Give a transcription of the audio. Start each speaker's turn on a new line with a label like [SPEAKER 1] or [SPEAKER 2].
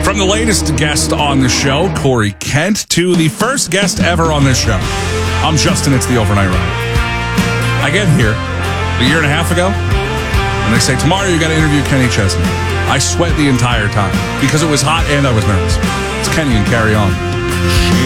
[SPEAKER 1] From the latest guest on the show, Corey Kent, to the first guest ever on this show, I'm Justin. It's the Overnight Ride. I get here a year and a half ago, and they say, tomorrow you got to interview Kenny Chesney. I sweat the entire time because it was hot and I was nervous. It's Kenny and Carry On.